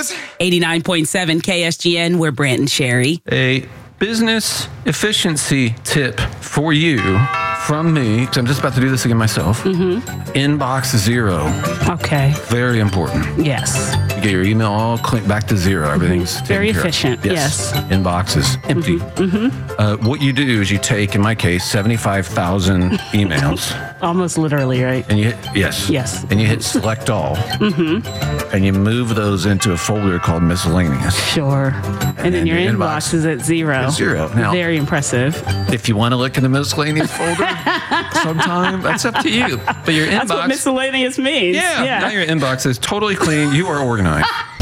is 89.7 KSGN, we're Brant and Sherry. a business efficiency tip for you from me, because I'm just about to do this again myself. Inbox zero. Okay. Very important. Yes. You get your email all clean back to zero. Everything's taken Very care of. efficient, yes. Inbox is empty. What you do is you take, in my case, 75,000 emails. Almost literally, right? And you hit, Yes. And you hit select all. And you move those into a folder called miscellaneous. Sure. And then your inbox is at zero. At zero. Now, Very impressive. if you want to look in the miscellaneous folder sometime, that's up to you. But your inbox. That's what miscellaneous means. Yeah. Now your inbox is totally clean. You are organized.